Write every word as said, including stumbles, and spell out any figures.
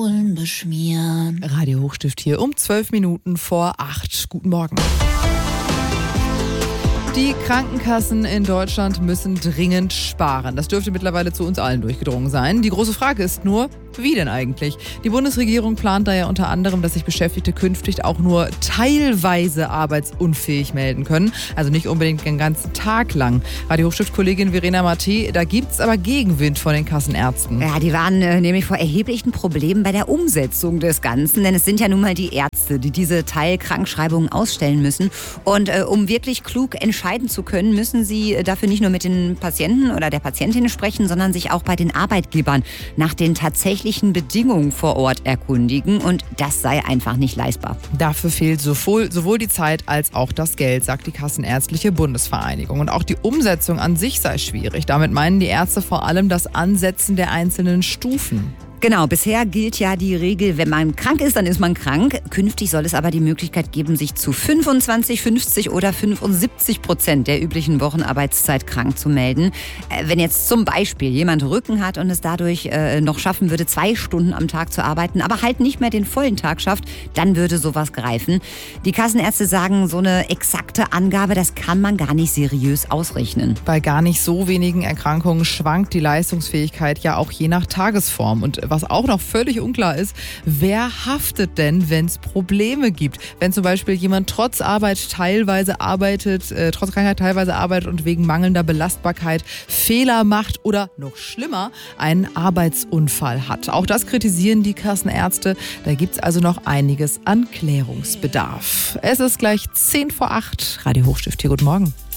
beschmieren. Radio Hochstift hier um zwölf Minuten vor acht. Guten Morgen. Die Krankenkassen in Deutschland müssen dringend sparen. Das dürfte mittlerweile zu uns allen durchgedrungen sein. Die große Frage ist nur, wie denn eigentlich? Die Bundesregierung plant da ja unter anderem, dass sich Beschäftigte künftig auch nur teilweise arbeitsunfähig melden können. Also nicht unbedingt den ganzen Tag lang. Radio Hochstift-Kollegin Verena Maté, da gibt es aber Gegenwind von den Kassenärzten. Ja, die waren äh, nämlich vor erheblichen Problemen bei der Umsetzung des Ganzen. Denn es sind ja nun mal die Ärzte, die diese Teilkrankschreibungen ausstellen müssen. Und äh, um wirklich klug entscheiden zu können, müssen sie äh, dafür nicht nur mit den Patienten oder der Patientin sprechen, sondern sich auch bei den Arbeitgebern nach den tatsächlichen Bedingungen vor Ort erkundigen, und das sei einfach nicht leistbar. Dafür fehlt sowohl, sowohl die Zeit als auch das Geld, sagt die Kassenärztliche Bundesvereinigung. Und auch die Umsetzung an sich sei schwierig. Damit meinen die Ärzte vor allem das Ansetzen der einzelnen Stufen. Genau, bisher gilt ja die Regel, wenn man krank ist, dann ist man krank. Künftig soll es aber die Möglichkeit geben, sich zu fünfundzwanzig, fünfzig oder fünfundsiebzig Prozent der üblichen Wochenarbeitszeit krank zu melden. Äh, wenn jetzt zum Beispiel jemand Rücken hat und es dadurch äh, noch schaffen würde, zwei Stunden am Tag zu arbeiten, aber halt nicht mehr den vollen Tag schafft, dann würde sowas greifen. Die Kassenärzte sagen, so eine exakte Angabe, das kann man gar nicht seriös ausrechnen. Bei gar nicht so wenigen Erkrankungen schwankt die Leistungsfähigkeit ja auch je nach Tagesform. Und was auch noch völlig unklar ist, wer haftet denn, wenn es Probleme gibt? Wenn zum Beispiel jemand trotz Arbeit teilweise arbeitet, äh, trotz Krankheit teilweise arbeitet und wegen mangelnder Belastbarkeit Fehler macht oder noch schlimmer, einen Arbeitsunfall hat. Auch das kritisieren die Kassenärzte. Da gibt es also noch einiges an Klärungsbedarf. Es ist gleich zehn vor acht. Radio Hochstift hier, guten Morgen.